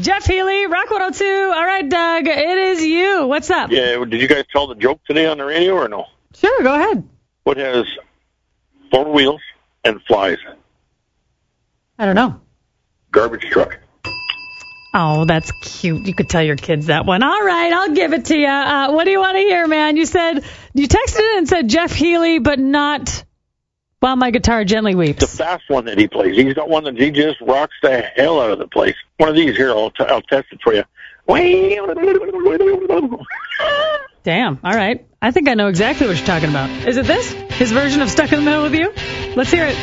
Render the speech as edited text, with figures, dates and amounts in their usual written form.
Jeff Healy, Rock 102. All right, Doug, it is you. What's up? Yeah, did you guys tell the joke today on the radio or no? Sure, go ahead. What has 4 wheels and flies? I don't know. Garbage truck. Oh, that's cute. You could tell your kids that one. All right, I'll give it to you. What do you want to hear, man? You texted in and said Jeff Healy, but not While My Guitar Gently Weeps. The fast one that he plays. He's got one that he just rocks the hell out of the place. One of these here, I'll test it for you. Damn, all right. I think I know exactly what you're talking about. Is it this? His version of Stuck in the Middle with You? Let's hear it.